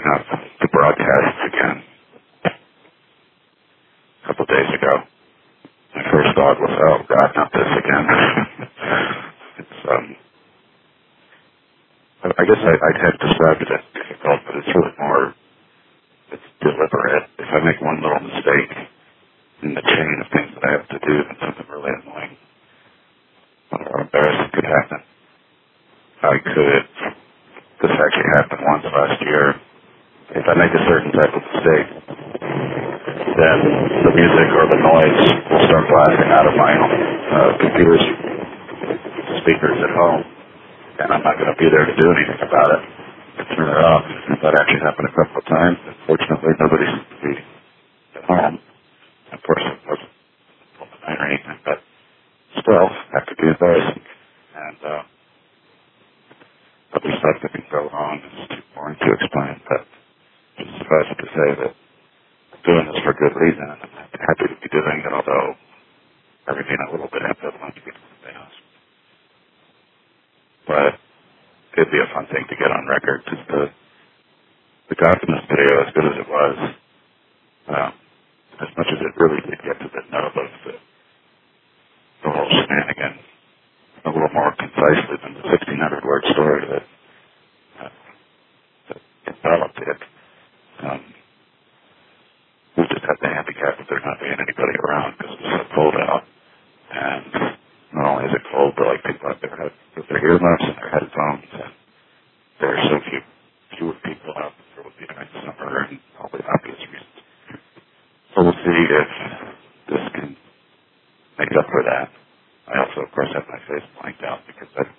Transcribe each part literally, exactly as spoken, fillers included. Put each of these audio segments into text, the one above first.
up the broadcasts again a couple of days ago. My first thought was, oh, God, not this again. it's, um, I guess I, I'd have described it as difficult, but it's really more, it's deliberate. If I make one little mistake in the chain of things that I have to do, then something really annoying or embarrassing could happen. I could, this actually happened once last year. If I make a certain type of mistake, then the music or the noise will start blasting out of my uh, computer's speakers at home, and I'm not going to be there to do anything about it, to turn it off. That actually happened a couple of times. Fortunately, nobody seemed to be at home. Of course, it wasn't overnight or anything, but still, that could be embarrassing. And uh, other stuff that can go wrong is too boring to explain, but just suffice it to say that I'm doing this for good reason, and I'm happy to be doing it, although I remain a little bit ambivalent to be honest. But it'd be a fun thing to get on record, because the, the Godfulness video, as good as it was, um, as much as it really did get to the nub of the, the whole shenanigan, a little more concisely than the sixteen hundred word story that, uh, that developed it. Um, we just had the handicap of there not being anybody around because it was so cold out. And not only is it cold, but like people out there have, with their earmuffs and their headphones, and there are so few fewer people out there would be during the summer and all the obvious reasons. So we'll see if this can make up for that. I also, of course, have my face blanked out because I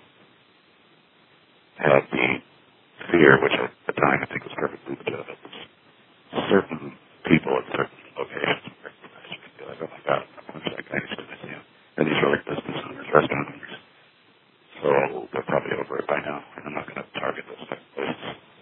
had the fear, which at the time I think was perfectly legitimate. Certain people at certain locations you can be like, oh my God, I wish that guy used to miss you. And these are like business owners, restaurant owners. So they're probably over it by now, and I'm not going to target those type of places.